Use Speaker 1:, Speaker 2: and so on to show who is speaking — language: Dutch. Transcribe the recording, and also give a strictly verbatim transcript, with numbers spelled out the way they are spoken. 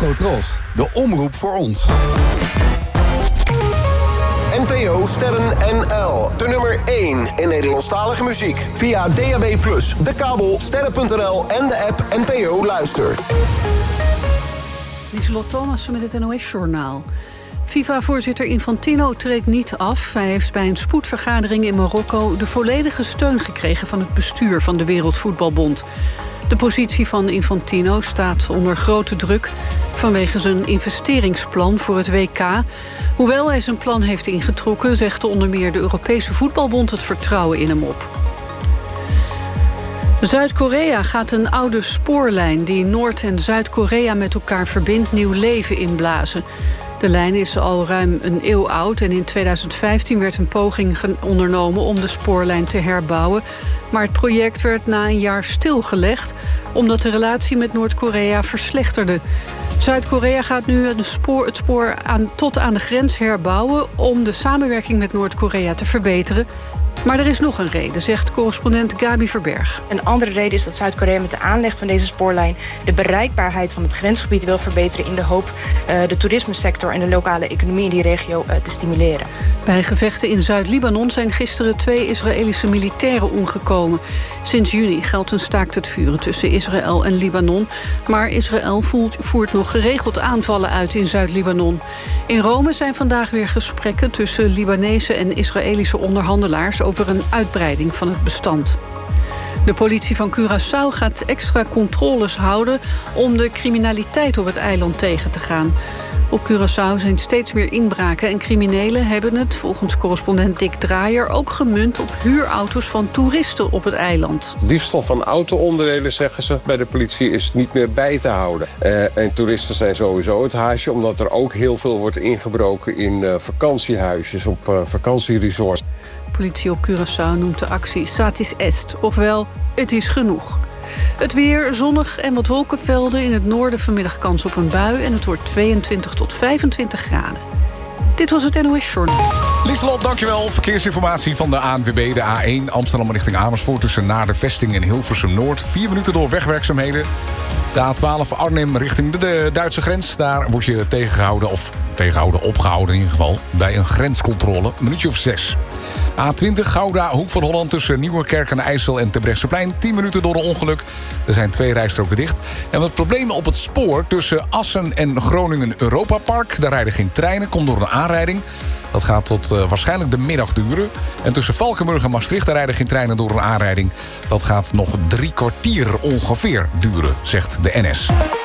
Speaker 1: Afrotros, de omroep voor ons.
Speaker 2: N P O Sterren N L, de nummer één in Nederlandstalige muziek. Via D A B plus, de kabel, sterren punt n l en de app N P O Luister.
Speaker 3: Lieselot Thomassen met het N O S-journaal. FIFA-voorzitter Infantino treedt niet af. Hij heeft bij een spoedvergadering in Marokko de volledige steun gekregen van het bestuur van de Wereldvoetbalbond. De positie van Infantino staat onder grote druk vanwege zijn investeringsplan voor het W K. Hoewel hij zijn plan heeft ingetrokken, zegt onder meer de Europese Voetbalbond het vertrouwen in hem op. Zuid-Korea gaat een oude spoorlijn die Noord- en Zuid-Korea met elkaar verbindt nieuw leven inblazen. De lijn is al ruim een eeuw oud en in tweeduizend vijftien werd een poging ondernomen om de spoorlijn te herbouwen. Maar het project werd na een jaar stilgelegd omdat de relatie met Noord-Korea verslechterde. Zuid-Korea gaat nu het spoor, het spoor aan, tot aan de grens herbouwen om de samenwerking met Noord-Korea te verbeteren. Maar er is nog een reden, zegt correspondent Gabi Verberg.
Speaker 4: Een andere reden is dat Zuid-Korea met de aanleg van deze spoorlijn de bereikbaarheid van het grensgebied wil verbeteren in de hoop uh, de toerismesector en de lokale economie in die regio uh, te stimuleren.
Speaker 3: Bij gevechten in Zuid-Libanon zijn gisteren twee Israëlische militairen omgekomen. Sinds juni geldt een staakt het vuren tussen Israël en Libanon. Maar Israël voert, voert nog geregeld aanvallen uit in Zuid-Libanon. In Rome zijn vandaag weer gesprekken tussen Libanese en Israëlische onderhandelaars over een uitbreiding van het bestand. De politie van Curaçao gaat extra controles houden om de criminaliteit op het eiland tegen te gaan. Op Curaçao zijn steeds meer inbraken en criminelen hebben het, volgens correspondent Dick Draaier, ook gemunt op huurauto's van toeristen op het eiland.
Speaker 5: Diefstal van auto-onderdelen, zeggen ze bij de politie, is niet meer bij te houden. Uh, en toeristen zijn sowieso het haasje, omdat er ook heel veel wordt ingebroken in uh, vakantiehuisjes op uh, vakantieresorts.
Speaker 3: Politie op Curaçao noemt de actie Satis Est, ofwel het is genoeg. Het weer, zonnig en wat wolkenvelden. In het noorden vanmiddag kans op een bui en het wordt tweeëntwintig tot vijfentwintig graden. Dit was het N O S-journaal.
Speaker 6: Lieselot, dankjewel. Verkeersinformatie van de A N W B, de A één. Amsterdam richting Amersfoort tussen Naar de Vesting en Hilversum Noord. Vier minuten door wegwerkzaamheden. De A twaalf Arnhem richting de, de Duitse grens. Daar word je tegengehouden, of tegengehouden, opgehouden in ieder geval, bij een grenscontrole. Een minuutje of zes. A twintig Gouda, Hoek van Holland tussen Nieuwerkerk aan de IJssel en Terbrechtseplein. tien minuten door een ongeluk. Er zijn twee rijstroken dicht. En wat problemen op het spoor tussen Assen en Groningen Europa Park. Daar rijden geen treinen, komt door een aanrijding. Dat gaat tot uh, waarschijnlijk de middag duren. En tussen Valkenburg en Maastricht, daar rijden geen treinen door een aanrijding. Dat gaat nog drie kwartier ongeveer duren, zegt de N S.